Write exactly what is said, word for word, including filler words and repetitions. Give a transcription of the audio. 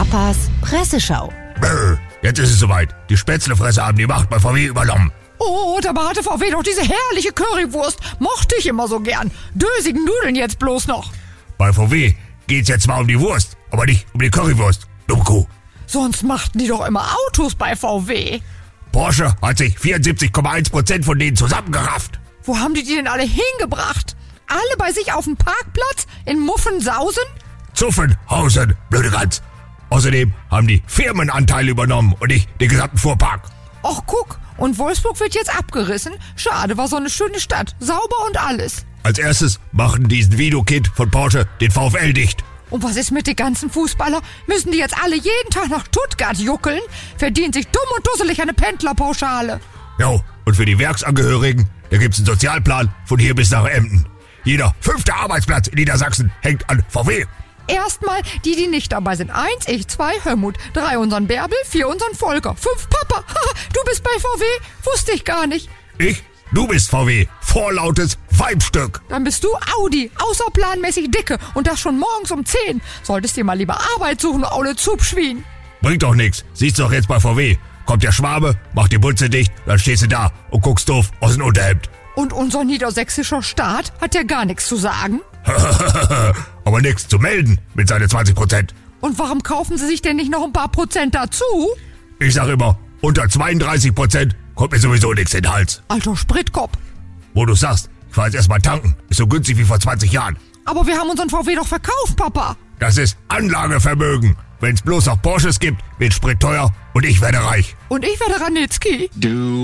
Papas Presseschau. Brr, jetzt ist es soweit. Die Spätzlefresser haben die Macht bei V W übernommen. Oh, dabei hatte V W doch diese herrliche Currywurst. Mochte ich immer so gern. Dösigen Nudeln jetzt bloß noch. Bei V W geht's jetzt zwar um die Wurst, aber nicht um die Currywurst. Dumme Kuh. Sonst machten die doch immer Autos bei V W. Porsche hat sich vierundsiebzig Komma eins Prozent von denen zusammengerafft. Wo haben die die denn alle hingebracht? Alle bei sich auf dem Parkplatz? In Muffensausen? Zuffenhausen, blöde Gans. Außerdem haben die Firmenanteile übernommen und nicht den gesamten Fuhrpark. Och, guck. Und Wolfsburg wird jetzt abgerissen? Schade, war so eine schöne Stadt. Sauber und alles. Als erstes machen diesen Videokid von Porsche den VfL dicht. Und was ist mit den ganzen Fußballern? Müssen die jetzt alle jeden Tag nach Stuttgart juckeln? Verdient sich dumm und dusselig eine Pendlerpauschale. Jo, und für die Werksangehörigen, da gibt's einen Sozialplan von hier bis nach Emden. Jeder fünfte Arbeitsplatz in Niedersachsen hängt an V W. Erstmal die, die nicht dabei sind. Eins, ich, zwei, Helmut. Drei, unseren Bärbel. Vier, unseren Volker. Fünf, Papa. Du bist bei V W? Wusste ich gar nicht. Ich? Du bist V W. Vorlautes Weibstück. Dann bist du Audi. Außerplanmäßig dicke. Und das schon morgens um zehn. Solltest dir mal lieber Arbeit suchen, Aule Zupfschwien. Bringt doch nix. Siehst du doch jetzt bei V W. Kommt der Schwabe, macht die Butze dicht, dann stehst du da und guckst doof aus dem Unterhemd. Und unser niedersächsischer Staat hat ja gar nichts zu sagen. Aber nichts zu melden mit seinen zwanzig Prozent. Und warum kaufen sie sich denn nicht noch ein paar Prozent dazu? Ich sag immer, unter zweiunddreißig Prozent kommt mir sowieso nichts in den Hals. Alter Spritkopf. Wo du sagst, ich fahr jetzt erstmal tanken. Ist so günstig wie vor zwanzig Jahren. Aber wir haben unseren V W doch verkauft, Papa. Das ist Anlagevermögen. Wenn's bloß noch Porsches gibt, wird Sprit teuer und ich werde reich. Und ich werde Ranitzky. Du